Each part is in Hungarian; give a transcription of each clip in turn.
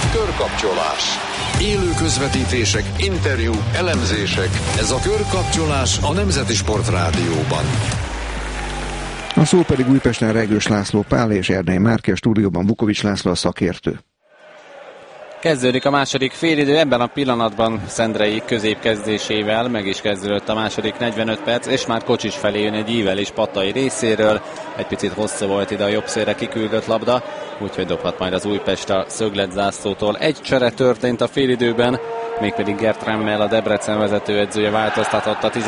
Körkapcsolás. Élő közvetítések, interjúk, elemzések. Ez a Körkapcsolás a Nemzeti Sport Rádióban. A szó pedig Újpesten Regős László Pál és Erdei Márki, a stúdióban Vukovics László a szakértő. Kezdődik a második félidő, ebben a pillanatban Szendrei középkezdésével meg is kezdődött a második 45 perc, és már Kocsis felé jön egy ívelés Pattai részéről. Egy picit hosszú volt ide a jobb szélre kiküldött labda, úgyhogy dobhat majd az Újpest a szögletzászlótól. Egy csere történt a félidőben, mégpedig Gert Remmel, a Debrecen vezetőedzője változtatott a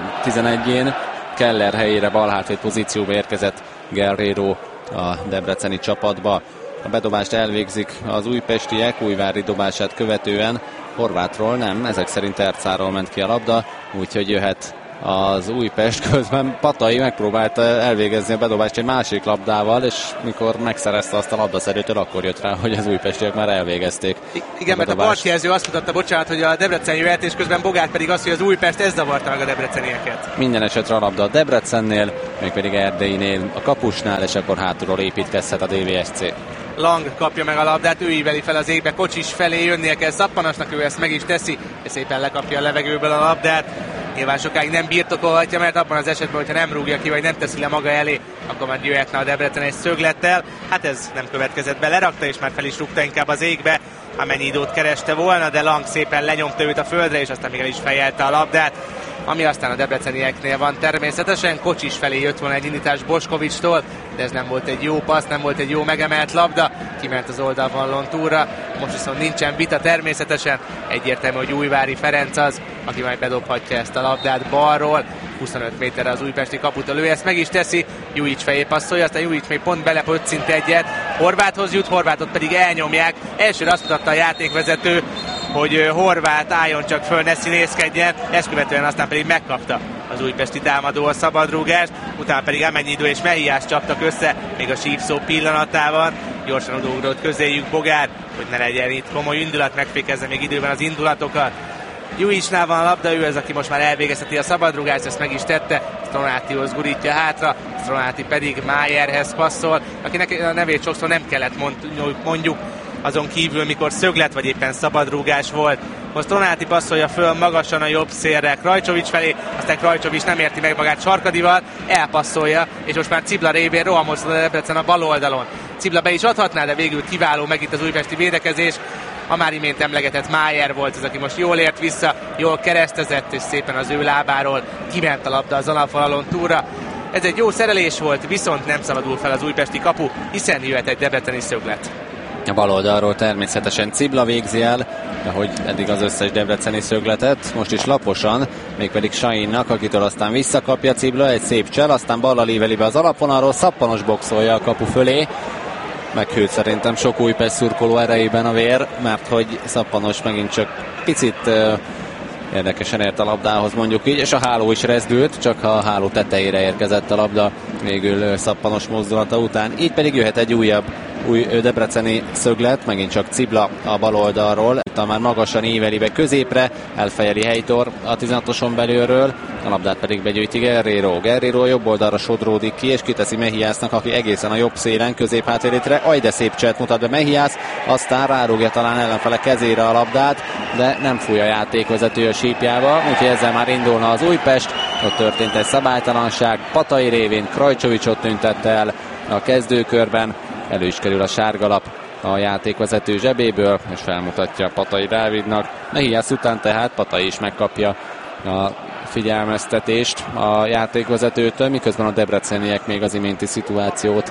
11-én. Keller helyére balhátvéd pozícióba érkezett Guerrero a debreceni csapatba. A bedobást elvégzik az újpestiek, Újvári dobását követően. Horvátról nem, ezek szerint Ercáról ment ki a labda, úgyhogy jöhet az Újpest. Közben Pattai megpróbálta elvégezni a bedobást egy másik labdával, és mikor megszerezte azt a labdaszerűtől, akkor jött rá, hogy az újpestiek már elvégezték. Igen, mert a partjelző azt mutatta, bocsánat, hogy a Debrecen jöhet, és közben Bogár pedig azt, hogy az Újpest, ez zavarta meg a debrecenieket. Minden esetre a labda a Debrecennél, mégpedig Erdeinél, a kapusnál, és akkor hátulról építkezhet a DVSC. Lang kapja meg a labdát, ő íveli fel az égbe, Kocsis felé jönnie kell Szappanasnak, ő ezt meg is teszi, és szépen lekapja a levegőből a labdát. Nyilván sokáig nem birtokolhatja, mert abban az esetben, hogyha nem rúgja ki, vagy nem teszi le maga elé, akkor már jöhetne a Debrecen egy szöglettel. Hát ez nem következett be, lerakta, és már fel is rúgta inkább az égbe, amennyi időt kereste volna, de Lang szépen lenyomta őt a földre, és aztán még el is fejelte a labdát. Ami aztán a debrecenieknél van természetesen, Kocsis felé jött volna egy indítás Boskovicstól, de ez nem volt egy jó passz, nem volt egy jó megemelt labda, kiment az oldalvonalon túlra, most viszont nincsen vita természetesen, egyértelmű, hogy Újvári Ferenc az, aki majd bedobhatja ezt a labdát balról, 25 méterre az újpesti kaputól, ő ezt meg is teszi, Jujic fejé passzolja, aztán Jujic még pont belepöccint egyet, Horváthoz jut, Horvátot pedig elnyomják, elsőre azt mutatta a játékvezető, hogy Horvát álljon csak föl, ne színészkedjen, ezt követően aztán pedig megkapta az újpesti támadó a szabadrúgást, utána pedig Amennyidó és Mehiás csaptak össze, még a sípszó pillanatában, gyorsan odaugrott közéjük Bogár, hogy ne legyen itt komoly indulat, megfékezze még időben az indulatokat. Jujicnál van a labda, ő az, aki most már elvégezheti a szabadrúgást, ezt meg is tette, Stronátihoz gurítja hátra, Stronáti pedig Mayerhez passzol, akinek a nevét sokszor nem kellett mondjuk, azon kívül, mikor szöglet vagy éppen szabadrúgás volt. Most Stronáti passzolja föl magasan a jobb szélre Krajcsovics felé, aztán Krajcsovics nem érti meg magát Sarkadival, elpasszolja, és most már Cibla révén rohamozott a Debrecen a bal oldalon. Cibla be is adhatná, de végül kiváló meg itt az újpesti védekezés. A már imént emlegetett Mayer volt az, aki most jól ért vissza, jól keresztezett, és szépen az ő lábáról kiment a labda az alapvonalon túlra. Ez egy jó szerelés volt, viszont nem szabadul fel az újpesti kapu, hiszen jöhet egy debreceni szöglet. A bal oldalról természetesen Cibla végzi el, ahogy eddig az összes debreceni szögletet, most is laposan, mégpedig Sainnak, akitől aztán visszakapja Cibla, egy szép csel, aztán ballal íveli be az alapvonalról, Szappanos boxolja a kapu fölé, meghűlt szerintem sok Újpest szurkoló erejében a vér, mert hogy Szappanos megint csak picit érdekesen ért a labdához, mondjuk így, és a háló is rezdült, csak a háló tetejére érkezett a labda végül Szappanos mozdulata után. Így pedig jöhet egy új debreceni szöglet, megint csak Cibla a bal oldalról, itt már magasan íveli be középre, elfejeli Heitor a 16-oson belülről, a labdát pedig begyűjti Guerrero jobb oldalra sodródik ki, és kiteszi Mehiásnak, aki egészen a jobb szélen középhátvédétre, de szép cselt mutat be Mehiás, aztán rárúgja talán ellenfele kezére a labdát, de nem fúj a játékvezető a sípjába, úgyhogy ezzel már indulna az Újpest. Ott történt egy szabálytalanság, Pattai révén Krajcsovicsot tüntette el a kezdőkörben, elő is kerül a sárgalap a játékvezető zsebéből, és felmutatja Pattai Dávidnak. Mehiás után tehát Pattai is megkapja a figyelmeztetést a játékvezetőtől, miközben a debreceniek még az iménti szituációt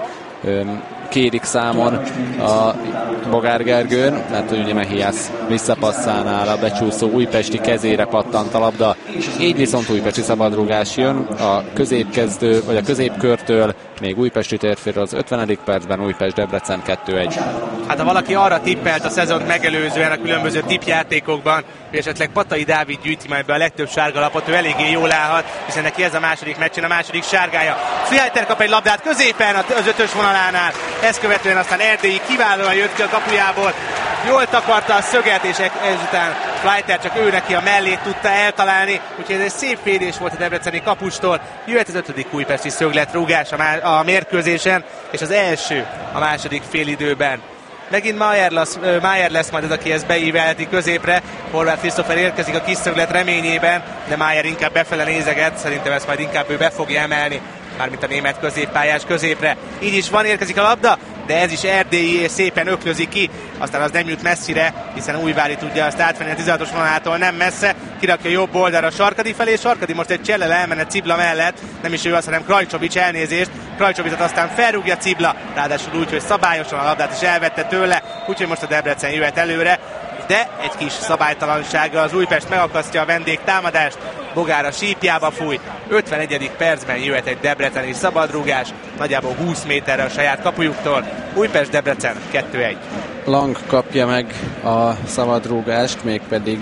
kérik számon a Bogár Gergőn, mert ugye Mehiás visszapasszánál a becsúszó újpesti kezére pattant a labda. Így viszont újpesti szabadrúgás jön a középkezdő, vagy a középkörtől, még újpesti térféről az 50. percben, Újpest Debrecen 2-1. Hát ha valaki arra tippelt a szezont megelőzően a különböző tippjátékokban, hogy esetleg Pattai Dávid gyűjti majd be a legtöbb sárgalapot, ő eléggé jól állhat, hiszen neki ez a második meccsen a második sárgája. Fleiter kap egy labdát középen az 5-ös vonalánál, ezt követően aztán Erdei kiválóan jött ki a kapujából, jól takarta a szöget, és ezután Fleiter csak ő neki a mellét tudta eltalálni, úgyhogy ez egy szép védés volt a debreceni kapustól. Jöhet az 5. újpesti szögletrúgás a mérkőzésen, és az első a második félidőben. Megint Mayer lesz majd az, aki ezt beívelheti középre. Horváth Krisztófer érkezik a kis szöglet reményében, de Mayer inkább befele nézeget, szerintem ezt majd inkább ő be fogja emelni, mármint a német középpályás középre. Így is van, érkezik a labda, de ez is erdélyi, szépen öklözi ki, aztán az nem jut messzire, hiszen Újvári tudja azt átvenni a 16-os vonalától nem messze, kirakja jobb oldalra Sarkadi felé, Sarkadi most egy csellel elmenne Cibla mellett, nem is ő az, hanem Krajcsovics, elnézést, Krajcsovicot aztán felrúgja Cibla, ráadásul úgy, hogy szabályosan a labdát is elvette tőle, úgyhogy most a Debrecen jöhet előre, de egy kis szabálytalansággal az Újpest megakasztja a vendég támadást, Bogár a sípjába fúj, 51. percben jöhet egy debreceni szabadrúgás, nagyjából 20 méterre a saját kapujuktól, Újpest-Debrecen 2-1. Lang kapja meg a szabadrúgást, mégpedig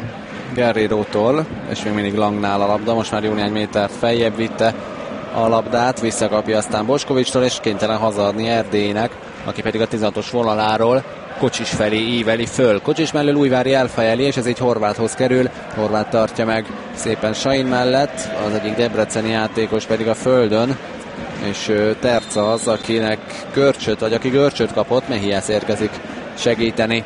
Guerrero-tól, és még mindig Langnál a labda, most már jó néhány métert feljebb vitte a labdát, visszakapja aztán Boskovics-tól, és kénytelen hazaadni Erdélynek, aki pedig a 16-os vonaláról Kocsis felé íveli föl. Kocsis mellől Újvári elfejeli, és ez így Horváthhoz kerül. Horváth tartja meg szépen Sain mellett, az egyik debreceni játékos pedig a földön, és Terca az, akinek aki görcsöt kapott, Mehiász érkezik segíteni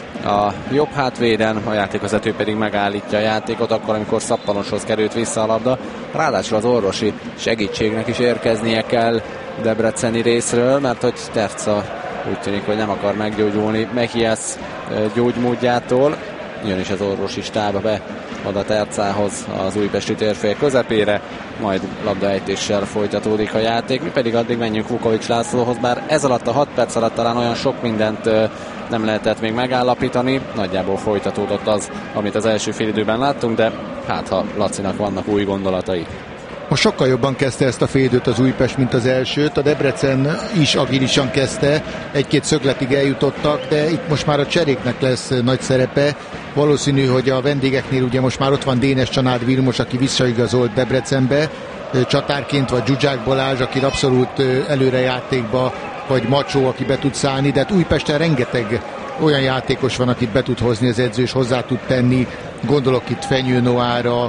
a jobb hátvéden, a játékvezető pedig megállítja a játékot akkor, amikor Szappanoshoz került vissza a labda. Ráadásul az orvosi segítségnek is érkeznie kell debreceni részről, mert hogy Terca úgy tűnik, hogy nem akar meggyógyulni Mehiász gyógymódjától. Jön is az orvosi stáb be oda Tercához az újpesti térfél közepére, majd labdaejtéssel folytatódik a játék. Mi pedig addig menjünk Vukovics Lászlóhoz, bár ez alatt a 6 perc alatt talán olyan sok mindent nem lehetett még megállapítani. Nagyjából folytatódott az, amit az első félidőben láttunk, de hát ha Lacinak vannak új gondolatai. Most sokkal jobban kezdte ezt a félidőt az Újpest, mint az elsőt. A Debrecen is agilisan kezdte, egy-két szögletig eljutottak, de itt most már a cseréknek lesz nagy szerepe. Valószínű, hogy a vendégeknél ugye most már ott van Dénes Csanád Vilmos, aki visszaigazolt Debrecenbe, csatárként, vagy Zsuzsák Balázs, aki abszolút előrejátékba, vagy Macsó, aki be tud szállni, de hát Újpesten rengeteg olyan játékos van, akit be tud hozni az edző, és hozzá tud tenni. Gondolok itt Fenyő Noára,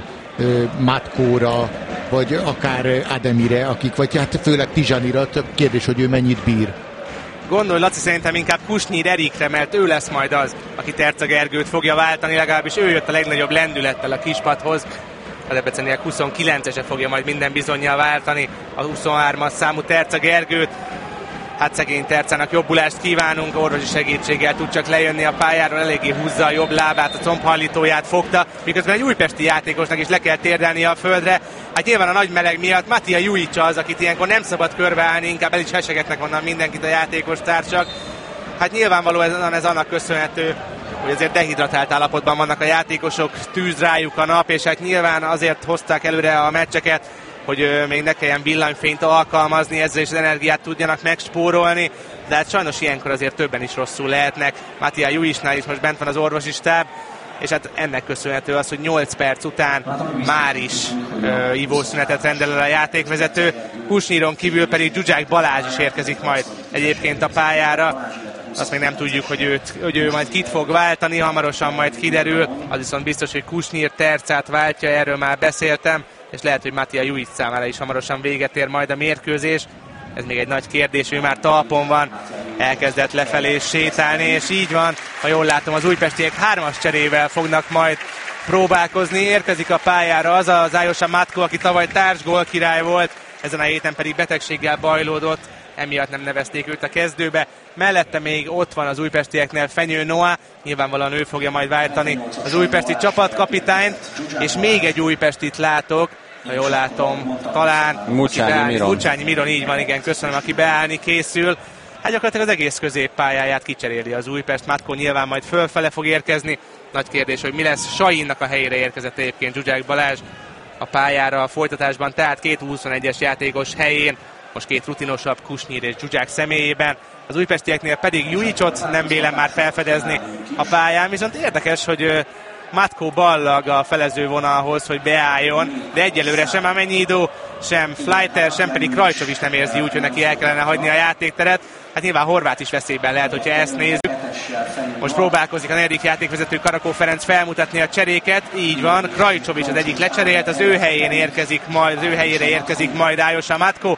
Matkóra, vagy akár Ademire, vagy hát főleg Tizsanira, kérdés, hogy ő mennyit bír. Gondolj, Laci, szerintem inkább Kusnyír Erikre, mert ő lesz majd az, aki Terca Gergőt fogja váltani, legalábbis ő jött a legnagyobb lendülettel a kispadhoz. A Debreceniek 29-ese fogja majd minden bizonnyal váltani a 23-as számú Terca Gergőt. Hát szegény Tercának jobbulást kívánunk, orvosi segítséggel tud csak lejönni a pályáról, eléggé húzza a jobb lábát, a combhajlítóját fogta, miközben egy újpesti játékosnak is le kell térdelnie a földre. Hát nyilván a nagy meleg miatt Mattia Jujic az, akit ilyenkor nem szabad körbeállni, inkább el is hesegetnek onnan mindenkit a játékos társak. Hát nyilvánvalóan ez annak köszönhető, hogy azért dehidratált állapotban vannak a játékosok, tűz rájuk a nap, és hát nyilván azért hozták előre a meccseket, hogy még ne kelljen villanyfényt alkalmazni, ezzel is az energiát tudjanak megspórolni, de hát sajnos ilyenkor azért többen is rosszul lehetnek. Mattia Jujicnál is most bent van az orvosi stáb, és hát ennek köszönhető az, hogy 8 perc után már is ivószünetet rendel el a játékvezető. Kusnyíron kívül pedig Zsuzsák Balázs is érkezik majd egyébként a pályára. Azt még nem tudjuk, hogy ő majd kit fog váltani, hamarosan majd kiderül. Az viszont biztos, hogy Kusnyír Tercát váltja, erről már beszéltem, és lehet, hogy Mattia Jujic számára is hamarosan véget ér majd a mérkőzés. Ez még egy nagy kérdés, ő már talpon van, elkezdett lefelé sétálni, és így van, ha jól látom, az újpestiek 3-as cserével fognak majd próbálkozni. Érkezik a pályára az a Zájosa Matko, aki tavaly társgólkirály volt, ezen a héten pedig betegséggel bajlódott, emiatt nem nevezték őt a kezdőbe. Mellette még ott van az újpestieknél Fenyő Noá, nyilvánvalóan ő fogja majd váltani az újpesti csapatkapitányt, és még egy újpestit látok, ha jól látom, talán Mucsányi Miron, így van, igen, köszönöm, aki beállni készül. Hát gyakorlatilag az egész középpályáját kicseréli az Újpest. Matko nyilván majd fölfele fog érkezni. Nagy kérdés, hogy mi lesz. Sainnak a helyére érkezett egyébként Zsuzsák Balázs a pályára a folytatásban, tehát két 21-es játékos helyén, most két rutinosabb, Kusnyír és Zsuzsák személyében. Az újpestieknél pedig Jujicot nem vélem már felfedezni a pályán, viszont érdekes, hogy Matko ballag a felező vonalhoz, hogy beálljon, de egyelőre sem Amenyido, sem Fleiter, sem pedig Krajcsov is nem érzi úgy, hogy neki el kellene hagyni a játékteret. Hát nyilván Horváth is veszélyben lehet, hogyha ezt nézzük. Most próbálkozik a negyedik játékvezető Karakó Ferenc felmutatni a cseréket, így van, Krajcsov is az egyik lecserélt, az ő helyére érkezik majd Ájosa Matko.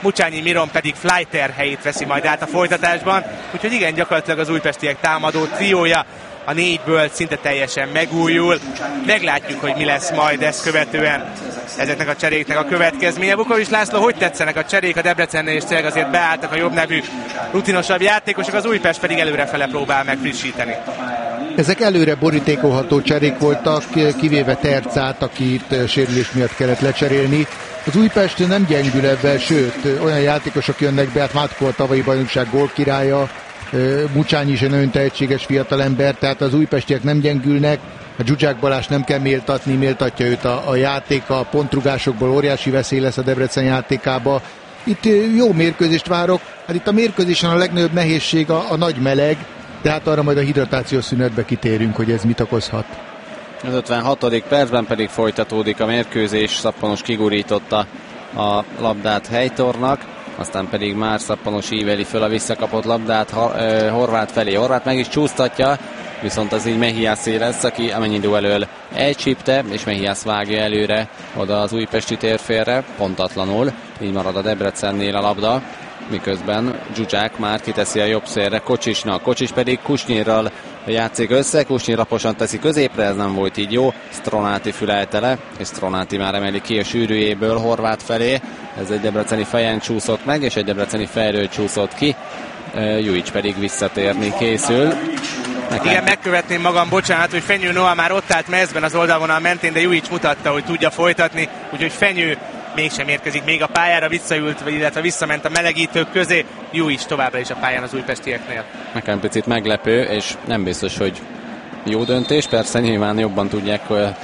Mucsányi Miron pedig Fleiter helyét veszi majd át a folytatásban, úgyhogy igen, gyakorlatilag az újpestiek támadó triója a 4-ből szinte teljesen megújul. Meglátjuk, hogy mi lesz majd ezt követően ezeknek a cseréknek a következménye. Vukovics László, hogy tetszenek a cserék? A Debrecennél és tényleg azért beálltak a jobb nevű, rutinosabb játékosok, az Újpest pedig előrefele próbál meg frissíteni. Ezek előre borítékolható cserék voltak, kivéve Tercát, akit sérülés miatt kellett lecserélni. Az Újpest nem gyengül ebben, sőt, olyan játékosok jönnek be, hát Mátko a tavalyi bajnokság gólkirálya, Mucsányi is egy nagyon tehetséges fiatalember, tehát az újpestiek nem gyengülnek, a Zsuzsák Balázs nem kell méltatni, méltatja őt a játék, a pontrugásokból óriási veszély lesz a Debrecen játékába. Itt jó mérkőzést várok, hát itt a mérkőzésen a legnagyobb nehézség a nagy meleg, de hát arra majd a hidratációs szünetbe kitérünk, hogy ez mit okozhat. Az 56. percben pedig folytatódik a mérkőzés, Szappanos kigurította a labdát Heitornak, aztán pedig már Szappanos íveli föl a visszakapott labdát Horváth felé. Horváth meg is csúsztatja, viszont az így Mehiászé lesz, aki Amennyidó elől elcsípte, és Mehiász vágja előre oda az újpesti térfélre, pontatlanul, így marad a Debrecennél a labda, miközben Zsuzsák már kiteszi a jobb szélre Kocsisnak. Kocsis pedig Kusnyirral játszik össze, Kusnyir laposan teszi középre, ez nem volt így jó, Stronáti fülelte le, és Stronáti már emeli ki a sűrűjéből Horváth felé, ez egy debreceni fejen csúszott meg, és egy debreceni fejről csúszott ki, Juics pedig visszatérni készül. Igen, megkövetném magam, bocsánat, hogy Fenyő Noah már ott állt mezben az oldalvonal mentén, de Juics mutatta, hogy tudja folytatni, úgyhogy Fenyő mégsem érkezik még a pályára, visszaült, illetve visszament a melegítők közé, Juics továbbra is a pályán az újpestieknél. Nekem picit meglepő, és nem biztos, hogy jó döntés, persze nyilván jobban tudják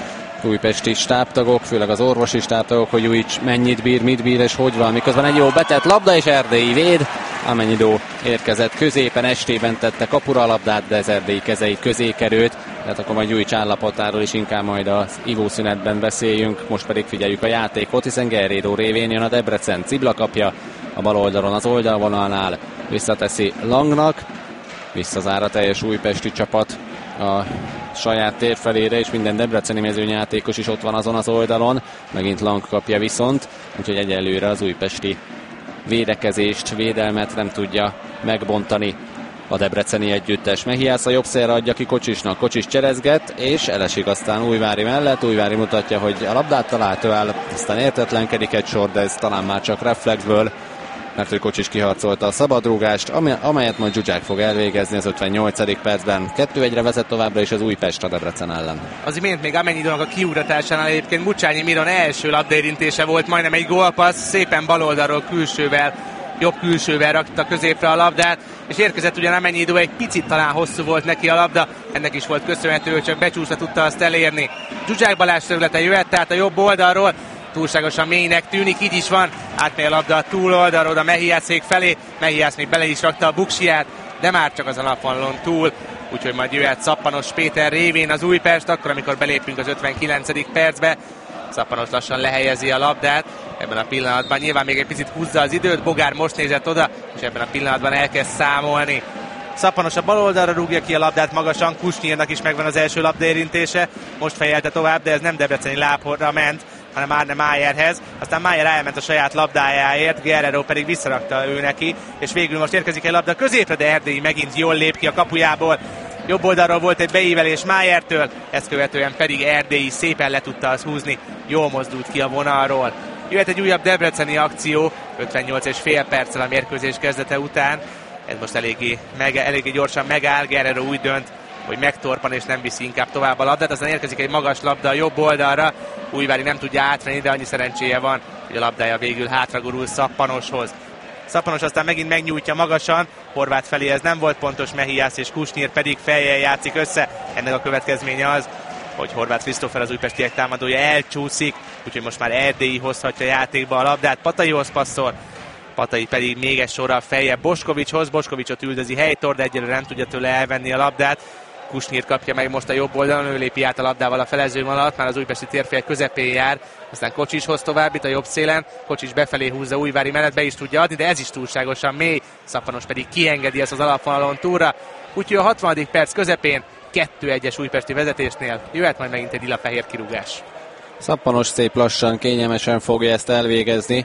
újpesti stábtagok, főleg az orvosi stábtagok, hogy Juics mennyit bír, mit bír és hogy van, miközben egy jó betett labda és Erdélyi véd. Amennyidó érkezett középen, estében tette kapura a labdát, de az Erdélyi kezei közé került, tehát akkor majd Juics állapotáról is inkább majd az ivószünetben beszéljünk, most pedig figyeljük a játékot, hiszen Guerrero révén jön a Debrecen, Cibla kapja a bal oldalon az oldalvonalnál, visszateszi Langnak, visszazár a teljes újpesti csapat a saját térfelére, és minden debreceni mezőnyjátékos is ott van azon az oldalon, megint Lang kapja viszont, úgyhogy egyelőre az újpesti védekezést, védelmet nem tudja megbontani a debreceni együttes. Mehiász a jobb szélre adja ki Kocsisnak, Kocsis cserezget, és elesik aztán Újvári mellett, Újvári mutatja, hogy a labdát talált el, aztán értetlenkedik egy sor, de ez talán már csak reflexből, mert hogy Kocsis kiharcolta a szabadrúgást, amelyet majd Zsuzsák fog elvégezni az 58. percben. 2-1-re vezet továbbra is az Újpest a Debrecen ellen. Az imént még Amennyidónak a kiugratásánál egyébként Mucsányi Miron első labdaérintése volt, majdnem egy gólpassz, szépen baloldalról külsővel, jobb külsővel rakta középre a labdát, és érkezett ugyan Amennyidó, egy picit talán hosszú volt neki a labda, ennek is volt köszönhető, csak becsúszva tudta azt elérni. Zsuzsák Balázs területe jöhet, tehát a jobb oldalról, túlságosan mélynek tűnik, így is van, átmegy a labda a túloldalról a Mehiászék felé, Mehiász még bele is rakta a buksiját, de már csak az alapvonalon túl, úgyhogy majd jöhet Szappanos Péter révén az Újpest, akkor amikor belépünk az 59. percbe. Szappanos lassan lehelyezi a labdát, ebben a pillanatban nyilván még egy picit húzza az időt, Bogár most nézett oda, és ebben a pillanatban elkezd számolni. Szappanos a bal oldalra rúgja ki a labdát magasan, Kusnyirnak is megvan az első labdaérintése, most fejelte tovább, de ez nem debreceni lábra ment, hanem Arne Mayerhez, aztán Mayer elment a saját labdájáért, Guerrero pedig visszarakta ő neki, és végül most érkezik egy labda középre, de Erdélyi megint jól lép ki a kapujából. Jobb oldalról volt egy beívelés Mayertől, ezt követően pedig Erdélyi szépen le tudta azt húzni, jól mozdult ki a vonalról. Jöhet egy újabb debreceni akció, 58,5 perccel a mérkőzés kezdete után, ez most eléggé gyorsan megáll, Guerrero úgy dönt, hogy megtorpan és nem viszi inkább tovább a labdát, aztán érkezik egy magas labda a jobb oldalra, Újvári nem tudja átvenni, de annyi szerencséje van, hogy a labdája végül hátragurul Szappanoshoz. Szappanos aztán megint megnyújtja magasan, Horváth felé ez nem volt pontos, Mehiász és Kusnyir pedig fejjel játszik össze, ennek a következménye az, hogy Horváth Krisztófer az újpestiek támadója elcsúszik, úgyhogy most már Erdélyi hozhatja játékba a labdát, Pataihoz passzol, Patai pedig még egy sorral feljebb Boskovicshoz, Boskovicsot üldözi Heitor, de egyelőre nem tudja tőle elvenni a labdát. Kusnyir kapja meg most a jobb oldalon, ő lépi át a labdával a felezővonalat, már az újpesti térfél közepén jár, aztán Kocsishoz tovább, itt a jobb szélen, Kocsis befelé húzza Újvári mellett, be is tudja adni, de ez is túlságosan mély, Szappanos pedig kiengedi ezt az alapvonalon túlra, úgyhogy a 60. perc közepén 2-1-es újpesti vezetésnél jöhet majd megint egy lila-fehér kirúgás. Szappanos szép lassan, kényelmesen fogja ezt elvégezni,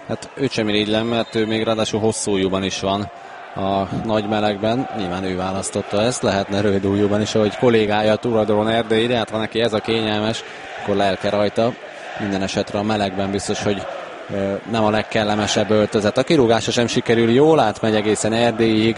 Hát őt sem irigylem, mert ő még ráadásul hosszújúban is van a nagy melegben. Nyilván ő választotta ezt, lehetne rövidújúban is, ahogy kollégája a Túradron Erdély, de hát van neki ez a kényelmes, akkor lelke rajta. Minden esetre a melegben biztos, hogy nem a legkellemesebb öltözet. A kirúgása sem sikerül jól, átmegy egészen Erdélyig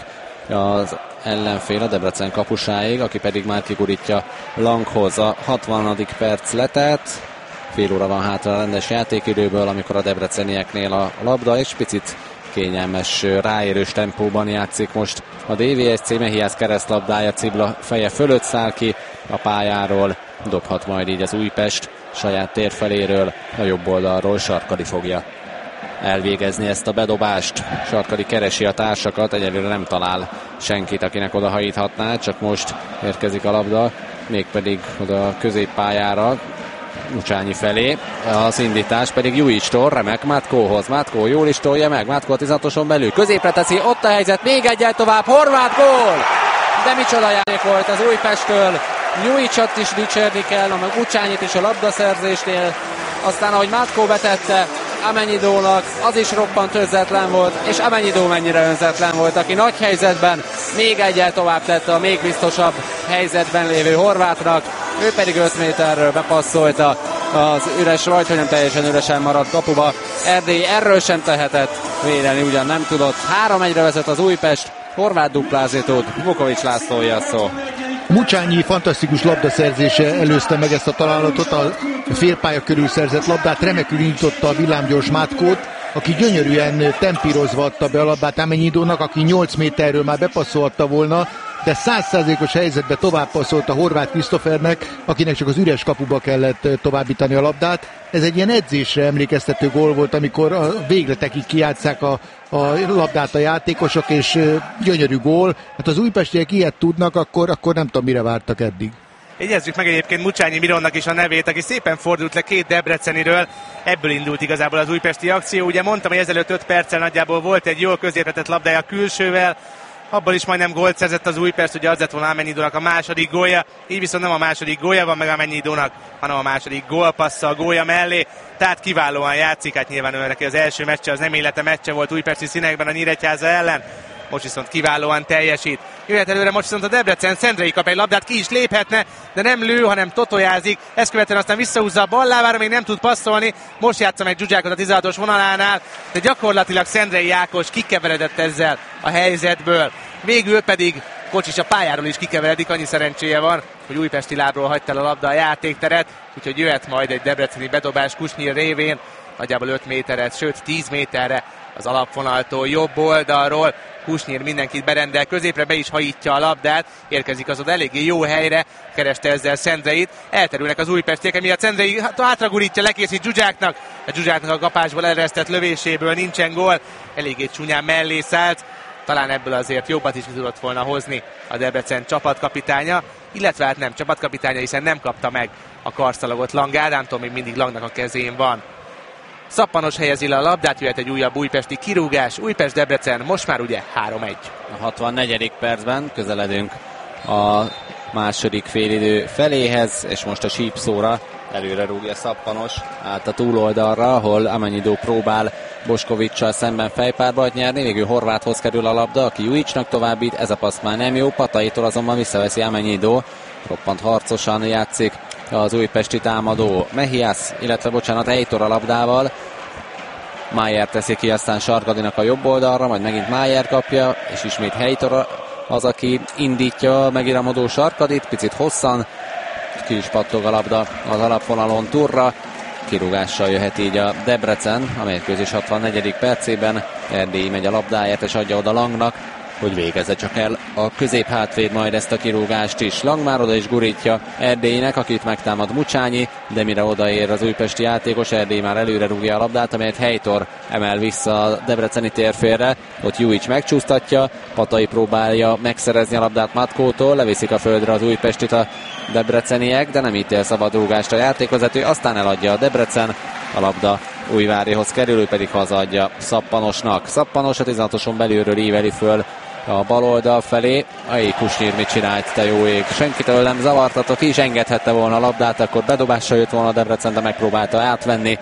az ellenfél, a Debrecen kapusáig, aki pedig már kigurítja Langhoz. A 60. perc letelt, fél óra van hátra a rendes játékidőből, amikor a debrecenieknél a labda, és picit kényelmes, ráérős tempóban játszik most a DVSC. Mehiász keresztlabdája Cibla feje fölött száll ki a pályáról, dobhat majd így az Újpest saját tér feléről, a jobb oldalról Sarkadi fogja elvégezni ezt a bedobást. Sarkadi keresi a társakat, egyelőre nem talál senkit, akinek odahajíthatná, csak most érkezik a labda, mégpedig oda a középpályára, Mucsányi felé. Az indítás pedig Jújicstól, remek Mátkóhoz. Mátkó jól is tolja meg, Mátkó a 16-oson belül. Középre teszi, ott a helyzet, még egyel tovább, Horváth gól! De micsoda játék volt az Újpesttől. Jújicsot is dicsérni kell, meg Mucsányit is a labdaszerzésnél. Aztán ahogy Mátkó betette Amennyidónak, az is roppant önzetlen volt, és Amennyidó mennyire önzetlen volt, aki nagy helyzetben még egyel tovább tette a még biztosabb helyzetben lévő Horváthnak, ő pedig 5 méterről bepasszolta az üres, vagy hogy nem teljesen üresen maradt kapuba. Erdély erről sem tehetett védeni, ugyan nem tudott. 3-1-re vezet az Újpest, Horváth duplázni tud, Vukovics Lászlója szó. Mucsányi fantasztikus labdaszerzése előzte meg ezt a találatot, a félpálya körül szerzett labdát remekül indította a villámgyors Mátkót, aki gyönyörűen tempírozva adta be a labdát Amennyidónak, aki 8 méterről már bepasszolta volna, de 100%-os helyzetbe tovább passzolt a Horváth Krisztofernek, akinek csak az üres kapuba kellett továbbítani a labdát. Ez egy ilyen edzésre emlékeztető gól volt, amikor a végletekig kijátsszák a labdát a játékosok, és gyönyörű gól. Hát az újpestiek ilyet tudnak, akkor nem tudom, mire vártak eddig. Jegyezzük meg egyébként Mucsányi Mironnak is a nevét, aki szépen fordult le két debreceniről. Ebből indult igazából az újpesti akció. Ugye mondtam, hogy ezelőtt 5 perccel nagyjából volt egy jól középretett labdája külsővel. Abból is majdnem gólt szerzett az Újpest, ugye az lett volna Amennyidónak a második gólja, így viszont nem a második gólja van meg Amennyidónak, hanem a második gólpassza a gólja mellé, tehát kiválóan játszik, hát nyilván ő neki az első meccse, az nem élete meccse volt újpesti színekben a Nyíregyháza ellen, most viszont kiválóan teljesít. Jöhet előre most viszont a Debrecen, Szendrei kap egy labdát, ki is léphetne, de nem lő, hanem totojázik, ezt követően aztán visszahúzza a ballávára, még nem tud passzolni, most játsza meg Zsuzsákot a 16-os vonalánál, de gyakorlatilag Szendrei Ákos kikeveredett ezzel a helyzetből. Végül pedig Kocsis a pályáról is kikeveredik, annyi szerencséje van, hogy újpesti lábról hagyta el a labda a játékteret, úgyhogy jöhet majd egy debreceni bedobás Kusnyir révén, nagyjából 5 méteret, sőt 10 méterre az alapvonaltól, jobb oldalról. Kusnyir mindenkit berendel, középre be is hajítja a labdát, érkezik az oda eléggé jó helyre, kereste ezzel Szendreit, elterülnek az újpestiek, emiatt Szendrei hátragurítja, lekészít Zsuzsáknak, a Zsuzsáknak a kapásból eleresztett lövéséből nincsen gól, eléggé csúnyán mellé szállt, talán ebből azért jobbat is tudott volna hozni a Debrecen csapatkapitánya, illetve hát nem csapatkapitánya, hiszen nem kapta meg a karszalagot Lang Ádámtól, még mindig Langnak a kezén van. Szappanos helyezi le a labdát, jöhet egy újabb újpesti kirúgás, Újpest-Debrecen most már ugye 3-1. A 64. percben közeledünk a második félidő feléhez, és most a sípszóra előre rúgja Szappanos át a túloldalra, ahol Amennyidó próbál Boskovics-sal szemben fejpárbajt nyerni, végül Horváthhoz kerül a labda, aki Jújicsnak továbbít, ez a passz már nem jó, Pataitól azonban visszaveszi Amennyidó, roppant harcosan játszik az újpesti támadó Mehiász, illetve Heitor a labdával, Májer teszi ki aztán Sarkadinak a jobb oldalra, majd megint Májer kapja, és ismét Heitor az, aki indítja megiramodó Sarkadit, picit hosszan, ki is pattog a labda az alapvonalon Turra, kirúgással jöhet így a Debrecen, a mérkőzés 64. percében, Erdély megy a labdáért és adja oda Langnak, hogy végezze csak el a középhátvéd majd ezt a kirúgást is. Lang már oda is gurítja Erdélynek, akit megtámad Mucsányi, de mire odaér az újpesti játékos, Erdély már előre rúgja a labdát, amelyet Heitor emel vissza a debreceni térfélre, ott Jújics megcsúsztatja, Patai próbálja megszerezni a labdát Matkótól, leviszik a földre az újpestit a debreceniek, de nem ítél szabad rúgást a játékvezető, aztán eladja a Debrecen, a labda Újvárihoz kerül, pedig hazaadja Szappanosnak. Szappanos a 16-oson belülről íveli föl a bal oldal felé. Kusnyir mit csinált, te jó ég. Senkitől nem zavartatok, ki is engedhette volna a labdát, akkor bedobással jött volna a Debrecen, de megpróbálta átvenni.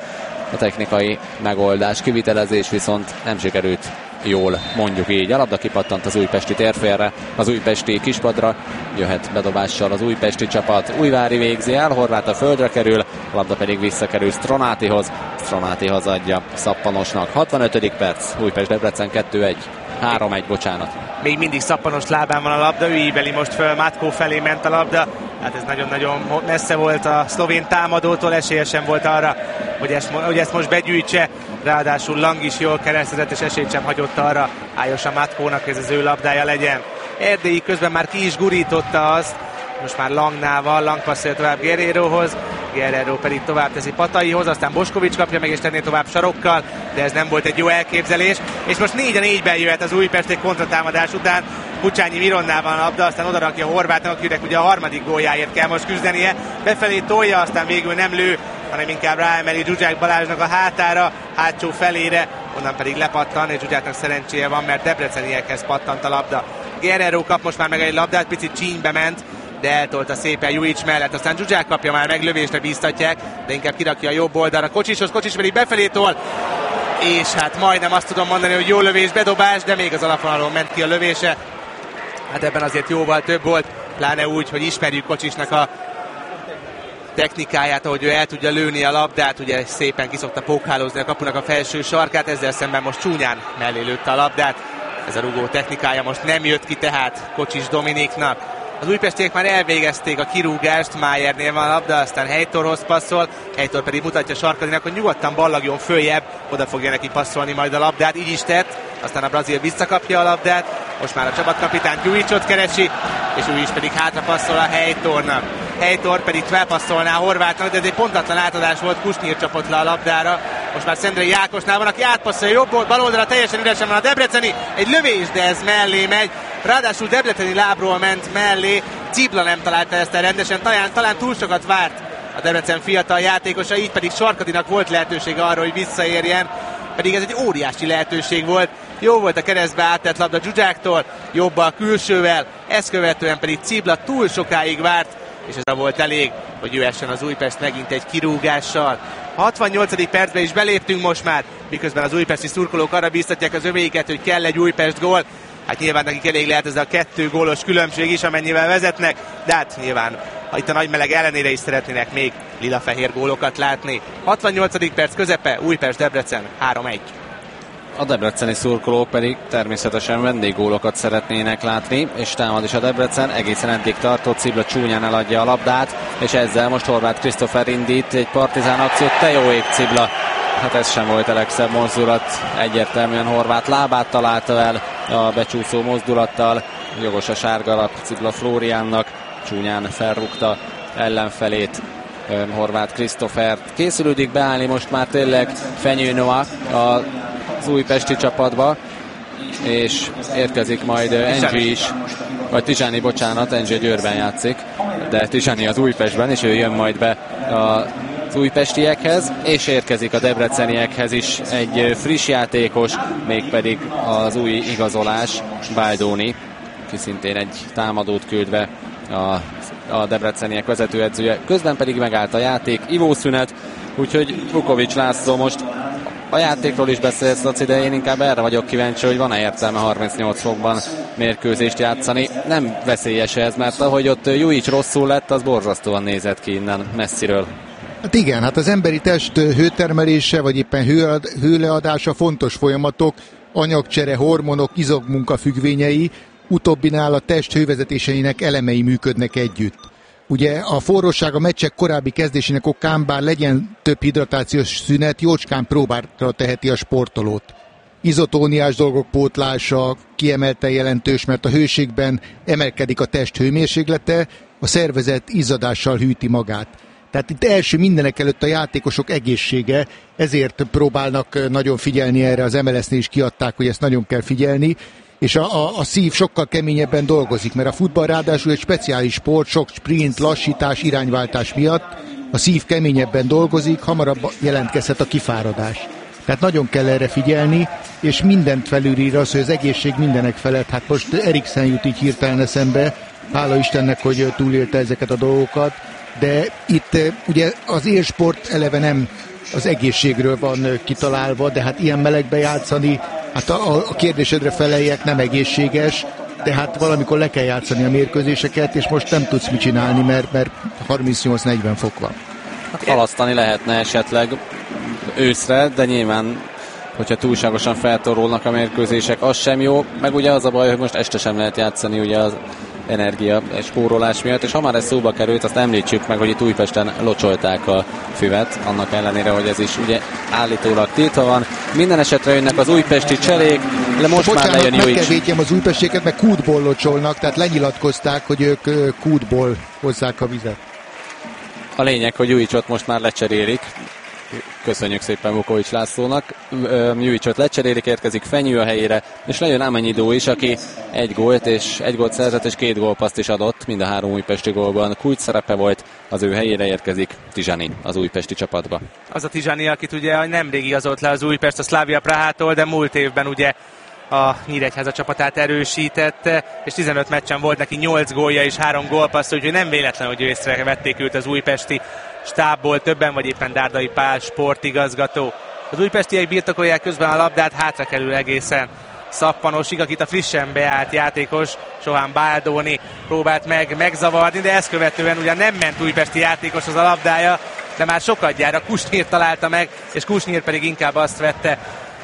a technikai megoldás, kivitelezés viszont nem sikerült jól, mondjuk így. A labda kipattant az újpesti térfélre, az újpesti kispadra, jöhet bedobással az újpesti csapat. Újvári végzi el, Horváth a földre kerül, a labda pedig visszakerül Stronátihoz. Stronáti hazadja Szappanosnak. 65. perc, Újpest-Debrecen 2-1. 3-1, bocsánat. Még mindig Szappanos lábán van a labda, ő íbeli most föl, Matkó felé ment a labda. Hát ez nagyon-nagyon messze volt a szlovén támadótól, esélyesen volt arra, hogy ezt most begyűjtse. Ráadásul Lang is jól keresztezett, és esélyt sem hagyott arra Ályosa Matkónak, ez az ő labdája legyen. Erdélyi közben már ki is gurította azt, most már Langnál van, Lang passzol tovább Guerrerohoz, Guerrero pedig tovább teszi Pataihoz, aztán Boskovics kapja meg és tenné tovább Sarokkal, de ez nem volt egy jó elképzelés, és most 4-4-ben jöhet az Újpest egy kontratámadás után. Kucsányi Mironnál van a labda, aztán odarakja Horváthnak, akinek ugye a harmadik góljáért kell most küzdenie, befelé tolja, aztán végül nem lő, hanem inkább ráemeli Zsuzsák Balázsnak a hátára, hátsó felére, onnan pedig lepattan, és Zsuzsáknak szerencséje van, mert debreceniekhez pattant a labda. Guerrero kap most már meg egy labdát, picit csínybe ment, de eltolta szépen Juic mellett, aztán Zsuzsák kapja, már meg lövésre bíztatják, de inkább kirakja a jobb oldalra Kocsishoz, Kocsis pedig befelé tol, és hát majdnem azt tudom mondani, hogy jó lövés, bedobás, de még az alapvonalon ment ki a lövése. Hát ebben azért jóval több volt, pláne úgy, hogy ismerjük Kocsisnak a technikáját, ahogy ő el tudja lőni a labdát, ugye szépen kiszokta pókhálózni a kapunak a felső sarkát, ezzel szemben most csúnyán mellé lőtte a labdát. Ez a rugó technikája most nem jött ki tehát Kocsis Dominiknak. Az újpestiek már elvégezték a kirúgást, Májernél van a labda, aztán Heitorhoz passzol, Heitor pedig mutatja Sarkadinak, hogy nyugodtan ballagjon följebb, oda fogja neki passzolni majd a labdát, így is tett, aztán a brazil visszakapja a labdát, most már a csapatkapitány Gyujicsot keresi, és ő is pedig hátra passzol a Heitornak. Heitor pedig felpasszolná Horváthnak, de ez egy pontatlan átadás volt, Kusnyír csapott le a labdára. Most már Szendrei Jákosnál van, aki átpasszolja jobb bal oldalra, teljesen üresen van a debreceni, egy lövés, de ez mellé megy. Ráadásul debreceni lábról ment mellé, Cibla nem találta ezt el rendesen, talán túl sokat várt a Debrecen fiatal játékosa, így pedig Sarkadinak volt lehetősége arra, hogy visszaérjen, pedig ez egy óriási lehetőség volt. Jó volt a keresztbe áttett labda Zsuzsáktól, jobbal külsővel, ezt követően pedig Cibla túl sokáig várt, és ez volt elég, hogy jöhessen az Újpest megint egy kirúgással. 68. percben is beléptünk most már, miközben az újpesti szurkolók arra bíztatják az övéiket, hogy kell egy Újpest gól. Hát nyilván nekik elég lehet ez a 2 gólos különbség is, amennyivel vezetnek, de hát nyilván itt a nagy meleg ellenére is szeretnének még lila-fehér gólokat látni. 68. perc közepe, Újpest-Debrecen 3-1. A debreceni szurkolók pedig természetesen vendéggólokat szeretnének látni, és támad is a Debrecen, egészen eddig tartott, Cibla csúnyán eladja a labdát, és ezzel most Horváth Krisztófer indít egy partizán akciót, te jó ég Cibla. Hát ez sem volt a legszebb mozdulat, egyértelműen Horváth lábát találta el a becsúszó mozdulattal, jogos a sárga lap Cibla Flóriánnak, csúnyán felrúgta ellenfelét Horváth Krisztófert. Készülődik beállni most már tényleg Fenyő Noah az újpesti csapatba, és érkezik majd Engi is, vagy Tizsáni, bocsánat, Engi Győrben játszik, de Tizsáni az Újpestben, és ő jön majd be az újpestiekhez, és érkezik a debreceniekhez is egy friss játékos, mégpedig az új igazolás, Baldoni, ki szintén egy támadót küldve a debreceniek vezetőedzője. Közben pedig megállt a játék, ivószünet, úgyhogy Vukovics László most a játékról is beszélsz, Laci, de én inkább erre vagyok kíváncsi, hogy van-e értelme 38 fokban mérkőzést játszani. Nem veszélyes ez, mert ahogy ott Jujic rosszul lett, az borzasztóan nézett ki innen messziről. Hát igen, hát az emberi test hőtermelése, vagy éppen hőleadása fontos folyamatok, anyagcsere, hormonok, izommunka függvényei, utóbbinál a test hővezetéseinek elemei működnek együtt. Ugye a forróság a meccsek korábbi kezdésének okán, bár legyen több hidratációs szünet, jócskán próbára teheti a sportolót. Izotóniás dolgok pótlása kiemelten jelentős, mert a hőségben emelkedik a test hőmérséklete, a szervezet izzadással hűti magát. Tehát itt első mindenek előtt a játékosok egészsége, ezért próbálnak nagyon figyelni erre, az MLS-nél is kiadták, hogy ezt nagyon kell figyelni, és a szív sokkal keményebben dolgozik, mert a futball ráadásul egy speciális sport, sok sprint, lassítás, irányváltás miatt a szív keményebben dolgozik, hamarabb jelentkezhet a kifáradás. Tehát nagyon kell erre figyelni, és mindent felülír az, hogy az egészség mindenek felett. Hát most Eriksen jut így hirtelen eszembe, hála Istennek, hogy túlélte ezeket a dolgokat, de itt ugye az élsport eleve nem az egészségről van kitalálva, de hát ilyen melegbe játszani, hát a kérdésedre feleljek, nem egészséges, de hát valamikor le kell játszani a mérkőzéseket, és most nem tudsz mit csinálni, mert 38-40 fok van. Hát halasztani lehetne esetleg őszre, de nyilván, hogyha túlságosan feltorulnak a mérkőzések, az sem jó, meg ugye az a baj, hogy most este sem lehet játszani ugye az energia és spórolás miatt, és ha már ez szóba került, azt említsük meg, hogy itt Újpesten locsolták a füvet, annak ellenére, hogy ez is ugye állítólag tiltva van. Minden esetre jönnek az újpesti cserék, de most már lejön Juics. Meg kell védjem az újpestieket, meg kútból locsolnak, tehát lenyilatkozták, hogy ők kútból hozzák a vizet. A lényeg, hogy Juicsot most már lecserélik. Köszönjük szépen Vukovics Lászlónak. Juicsot lecserélik, érkezik Fenyő a helyére, és lejön Amenyidó is, aki egy gólt szerzett, és 2 gólpasszt is adott, mind a 3 újpesti gólban. Kulcs szerepe volt, az ő helyére érkezik Tizsani az újpesti csapatba. Az a Tizsani, akit ugye nemrég igazolt le az Újpest a Slavia Prahától, de múlt évben ugye a Nyíregyháza csapatát erősítette, és 15 meccsen volt neki 8 gólja és 3 gólpassz, úgyhogy nem véletlen, hogy észrevették őt az újpesti stábból többen, vagy éppen Dárdai Pál sportigazgató. Az újpestiek birtokolják közben a labdát, hátra kerül egészen Szappanosig, akit a frissen beállt játékos Sohán Baldoni próbált megzavarni, de ezt követően ugyan nem ment újpesti játékoshoz a labdája, de már sokadjára Kusnyír találta meg, és Kusnyír pedig inkább azt vette